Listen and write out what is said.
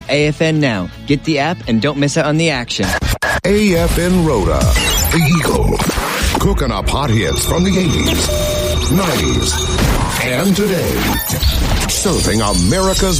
AFN Now. Get the app and don't miss out on the action. AFN Rhoda, the Eagle. Cooking up hot hits from the 80s, 90s, and today. Serving America's